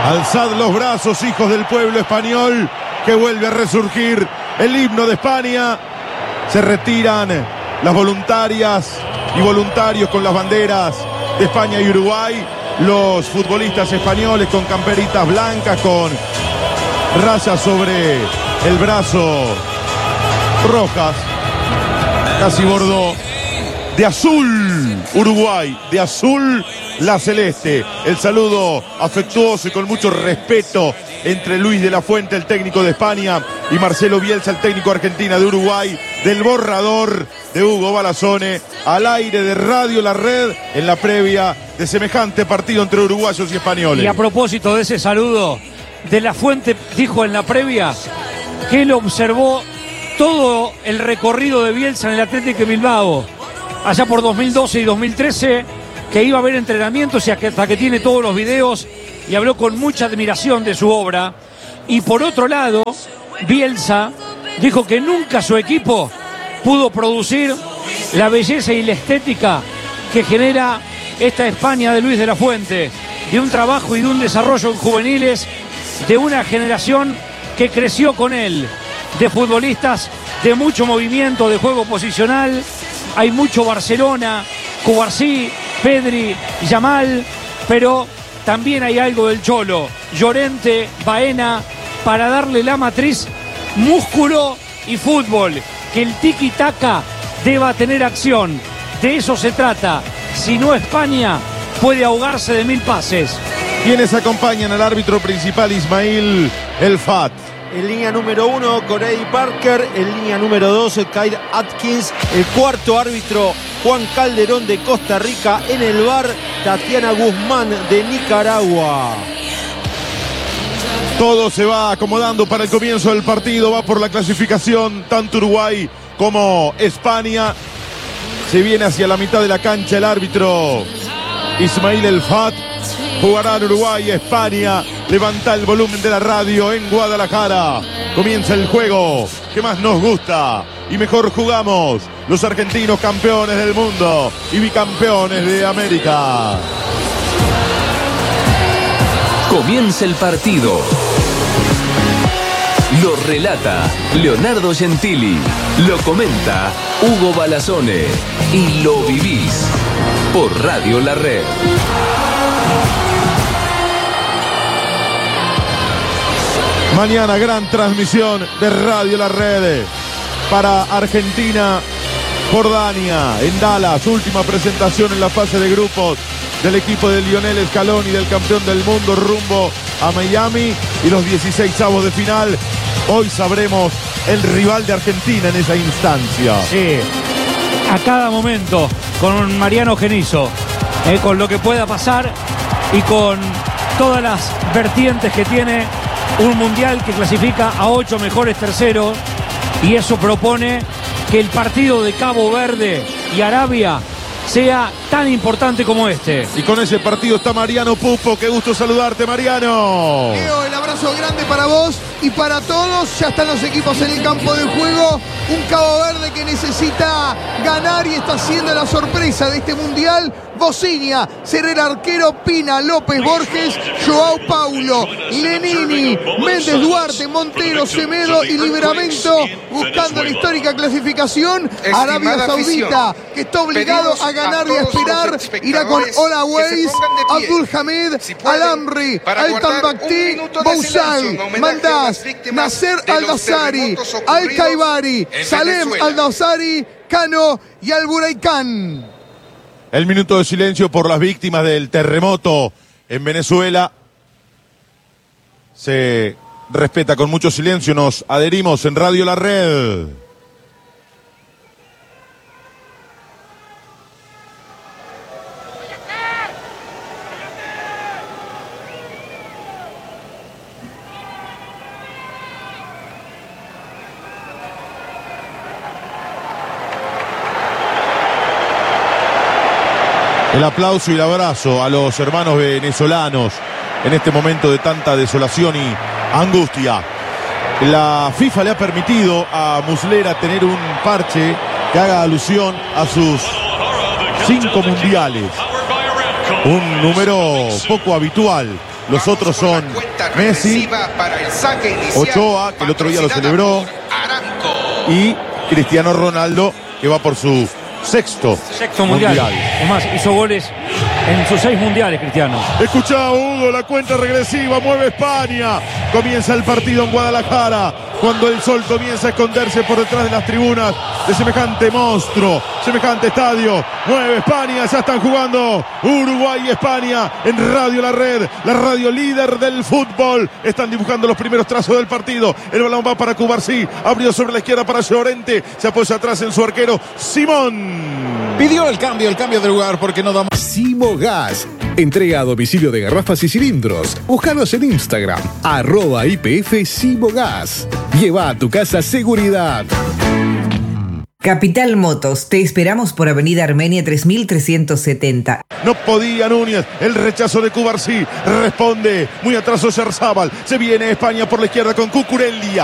Alzad los brazos, hijos del pueblo español, que vuelve a resurgir el himno de España. Se retiran las voluntarias y voluntarios con las banderas de España y Uruguay. Los futbolistas españoles con camperitas blancas, con rayas sobre el brazo rojas, casi bordó. De azul Uruguay, de azul la celeste. El saludo afectuoso y con mucho respeto entre Luis de la Fuente, el técnico de España, y Marcelo Bielsa, el técnico argentino de Uruguay, del borrador de Hugo Balazzone, al aire de Radio La Red, en la previa de semejante partido entre uruguayos y españoles. Y a propósito de ese saludo, de la Fuente dijo en la previa que él observó todo el recorrido de Bielsa en el Atlético de Bilbao, allá por 2012 y 2013, que iba a haber entrenamientos y hasta que tiene todos los videos, y habló con mucha admiración de su obra. Y por otro lado, Bielsa dijo que nunca su equipo pudo producir la belleza y la estética que genera esta España de Luis de la Fuente, de un trabajo y de un desarrollo en juveniles, de una generación que creció con él, de futbolistas de mucho movimiento, de juego posicional. Hay mucho Barcelona, Cubarsí, Pedri, Yamal, pero también hay algo del Cholo, Llorente, Baena, para darle la matriz músculo y fútbol, que el tiki-taka deba tener acción. De eso se trata. Si no, España puede ahogarse de 1000 pases. Quienes acompañan al árbitro principal, Ismail El Fat. En línea número 1, Corey Parker. En línea número 2, Kyle Atkins. El cuarto árbitro, Juan Calderón de Costa Rica. En el VAR, Tatiana Guzmán de Nicaragua. Todo se va acomodando para el comienzo del partido. Va por la clasificación tanto Uruguay como España. Se viene hacia la mitad de la cancha el árbitro Ismail El Fat. Jugarán Uruguay y España. Levanta el volumen de la radio en Guadalajara. Comienza el juego que más nos gusta y mejor jugamos. Los argentinos, campeones del mundo y bicampeones de América. Comienza el partido. Lo relata Leonardo Gentili. Lo comenta Hugo Balazzone. Y lo vivís por Radio La Red. Mañana gran transmisión de Radio La Red para Argentina, Jordania, en Dallas. Última presentación en la fase de grupos del equipo de Lionel Scaloni, del campeón del mundo, rumbo a Miami. Y los 16avos de final. Hoy sabremos el rival de Argentina en esa instancia. Sí, a cada momento con Mariano Genizo, con lo que pueda pasar y con todas las vertientes que tiene un mundial que clasifica a 8 mejores terceros, y eso propone que el partido de Cabo Verde y Arabia sea tan importante como este. Y con ese partido está Mariano Pupo. Qué gusto saludarte, Mariano. Leo, el abrazo grande para vos y para todos. Ya están los equipos en el campo de juego. Un Cabo Verde que necesita ganar y está siendo la sorpresa de este mundial. Bocinia será el arquero, Pina, López, Borges, Joao Paulo, Lenini, Méndez Duarte, Montero, Semedo y Livramento, buscando la histórica clasificación. Arabia Saudita, que está obligado a ganar y a esperar, irá con Ola Weiss, Abdul Hamid, Al-Amri, Al-Tambakti, Bouzal, Mandaz, Nasser Al-Dazari, Al-Kaibari, Salem Al-Dazari, Cano y Al-Buraikan. El minuto de silencio por las víctimas del terremoto en Venezuela. Se respeta con mucho silencio. Nos adherimos en Radio La Red. El aplauso y el abrazo a los hermanos venezolanos en este momento de tanta desolación y angustia. La FIFA le ha permitido a Muslera tener un parche que haga alusión a sus 5 mundiales. Un número poco habitual Los otros son Messi, Ochoa, que el otro día lo celebró, y Cristiano Ronaldo, que va por su sexto mundial. Es más, hizo goles en sus 6 mundiales, Cristiano. Escuchá, Hugo, la cuenta regresiva, mueve España. Comienza el partido en Guadalajara, cuando el sol comienza a esconderse por detrás de las tribunas de semejante monstruo, semejante estadio. Mueve España, ya están jugando Uruguay y España en Radio La Red, la radio líder del fútbol. Están dibujando los primeros trazos del partido. El balón va para Cubarsí, abrió sobre la izquierda para Llorente, se apoya atrás en su arquero Simón. Pidió el cambio de lugar porque no da más. Simo Gas. Entrega a domicilio de garrafas y cilindros. Búscanos en Instagram, @IPF Simo Gas. Lleva a tu casa seguridad. Capital Motos, te esperamos por Avenida Armenia 3370. No podía Núñez, el rechazo de Cubarsí, responde, muy atrás Oyarzábal, se viene España por la izquierda con Cucurella,